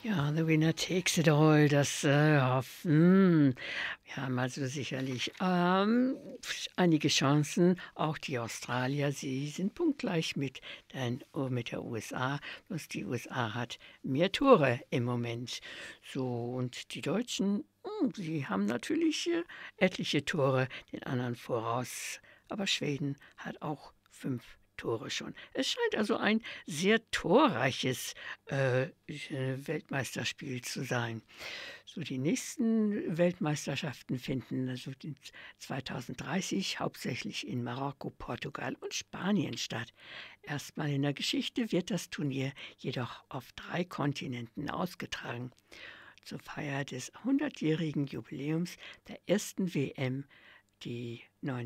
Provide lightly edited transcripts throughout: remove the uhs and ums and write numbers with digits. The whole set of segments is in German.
Ja, The Winner Takes It All, wir haben also sicherlich einige Chancen. Auch die Australier, sie sind punktgleich mit der USA. Bloß die USA hat mehr Tore im Moment. So, und die Deutschen, sie haben natürlich etliche Tore den anderen voraus. Aber Schweden hat auch 5 Tore schon. Es scheint also ein sehr torreiches Weltmeisterspiel zu sein. So, die nächsten Weltmeisterschaften finden also 2030 hauptsächlich in Marokko, Portugal und Spanien statt. Erstmal in der Geschichte wird das Turnier jedoch auf 3 Kontinenten ausgetragen. Zur Feier des 100-jährigen Jubiläums der ersten WM, die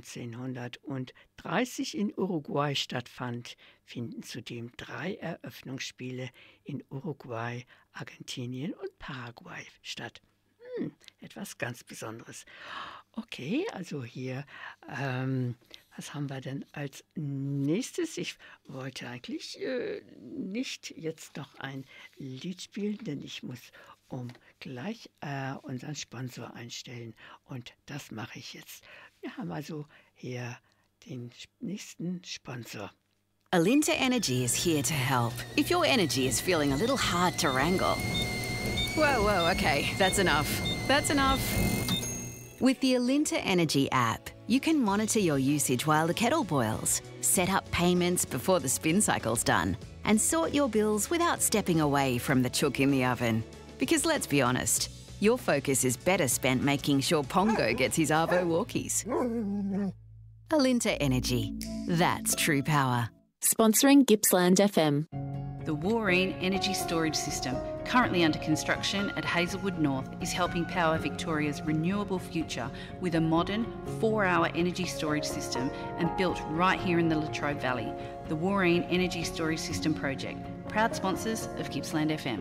1930 in Uruguay stattfand, finden zudem 3 Eröffnungsspiele in Uruguay, Argentinien und Paraguay statt. Etwas ganz Besonderes. Okay, also hier, was haben wir denn als nächstes? Ich wollte eigentlich nicht jetzt noch ein Lied spielen, denn ich muss gleich unseren Sponsor einstellen. Und das mache ich jetzt. Wir haben also hier den nächsten Sponsor. Alinta Energy is here to help. If your energy is feeling a little hard to wrangle. Whoa, okay, that's enough. That's enough. With the Alinta Energy app, you can monitor your usage while the kettle boils, set up payments before the spin cycle's done, and sort your bills without stepping away from the chook in the oven. Because let's be honest, your focus is better spent making sure Pongo gets his Arvo walkies. Alinta Energy. That's true power. Sponsoring Gippsland FM. The Wooreen Energy Storage System, currently under construction at Hazelwood North, is helping power Victoria's renewable future with a modern 4-hour energy storage system and built right here in the Latrobe Valley. The Wooreen Energy Storage System Project, proud sponsors of Gippsland FM.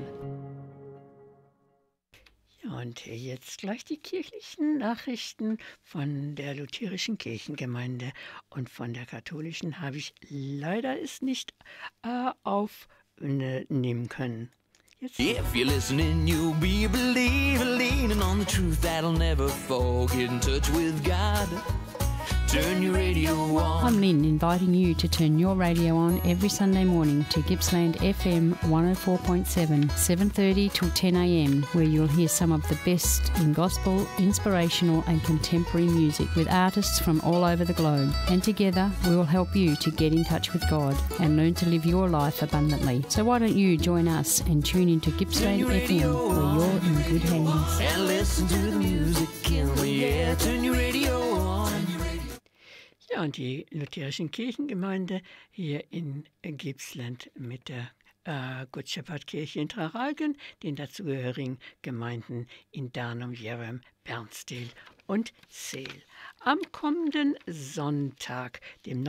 Ja, und jetzt gleich die kirchlichen Nachrichten von der lutherischen Kirchengemeinde, und von der katholischen habe ich leider es nicht aufnehmen können. Jetzt. If you're listening, you'll be a believer, leaning on the truth that'll never fall. Get in touch with God. Turn your radio on. I'm Lynn, inviting you to turn your radio on every Sunday morning to Gippsland FM 104.7, 7:30 till 10 a.m, where you'll hear some of the best in gospel, inspirational and contemporary music with artists from all over the globe. And together we will help you to get in touch with God and learn to live your life abundantly. So why don't you join us and tune into Gippsland FM, where you're in good hands. And listen to the music in the air. Turn your radio on. Ja, und die lutherischen Kirchengemeinde hier in Gippsland mit der Good Shepherd Kirche in Traralgon, den dazugehörigen Gemeinden in Darnum, Jerem, Bernsdale und Seel. Am kommenden Sonntag, dem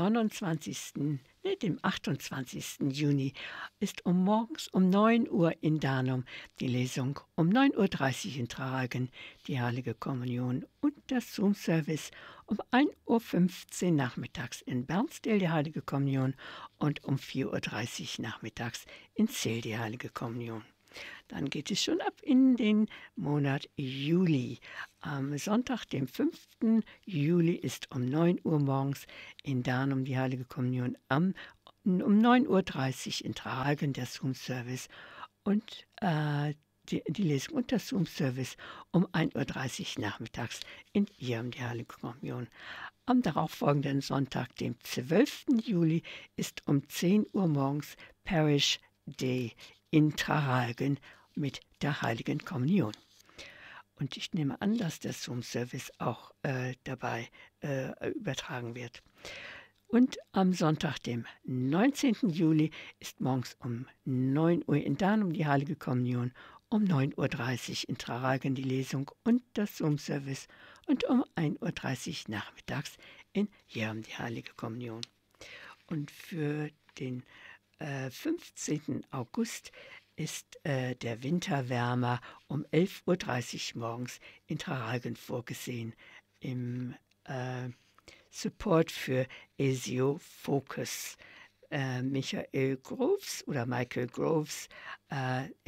28. Juni, ist morgens um 9 Uhr in Darnum die Lesung, um 9:30 Uhr in Traralgon die Heilige Kommunion und der Zoom-Service, um 1:15 Uhr nachmittags in Bernsdale die Heilige Kommunion und um 4:30 Uhr nachmittags in Seel die Heilige Kommunion. Dann geht es schon ab in den Monat Juli. Am Sonntag, dem 5. Juli, ist um 9 Uhr morgens in Darnum die Heilige Kommunion, um 9:30 Uhr in Traralgon der Zoom-Service und die Lesung und der Zoom-Service um 1:30 Uhr nachmittags in Jerem die Heilige Kommunion. Am darauffolgenden Sonntag, dem 12. Juli, ist um 10 Uhr morgens Parish Day in Traralgon mit der Heiligen Kommunion. Und ich nehme an, dass der Zoom-Service auch dabei übertragen wird. Und am Sonntag, dem 19. Juli, ist morgens um 9 Uhr in Darnum die Heilige Kommunion, um 9:30 Uhr in Traralgon die Lesung und das Zoom-Service und um 1:30 Uhr nachmittags in Jerem die Heilige Kommunion. Und für den 15. August ist der Winterwärmer um 11:30 Uhr morgens in Traralgon vorgesehen, im Support für ASIO Focus. Michael Groves, er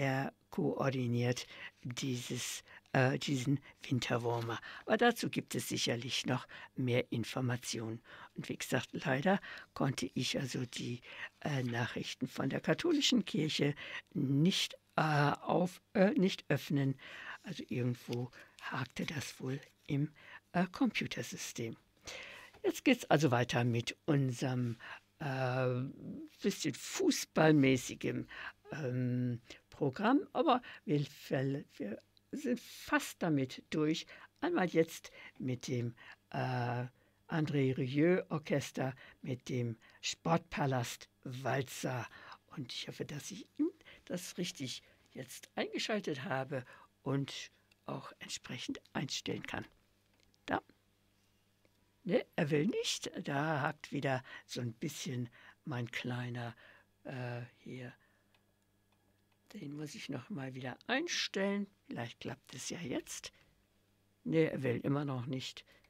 koordiniert diesen Winterwurmer. Aber dazu gibt es sicherlich noch mehr Informationen. Und wie gesagt, leider konnte ich also die Nachrichten von der katholischen Kirche nicht öffnen. Also irgendwo hakte das wohl im Computersystem. Jetzt geht es also weiter mit unserem bisschen fußballmäßigem Programm, aber wir sind fast damit durch. Einmal jetzt mit dem André Rieu Orchester, mit dem Sportpalast Walzer. Und ich hoffe, dass ich das richtig jetzt eingeschaltet habe und auch entsprechend einstellen kann. Da. Ne, er will nicht. Da hakt wieder so ein bisschen mein kleiner hier. Den muss ich noch mal wieder einstellen. Vielleicht klappt es ja jetzt. Ne, er will immer noch nicht.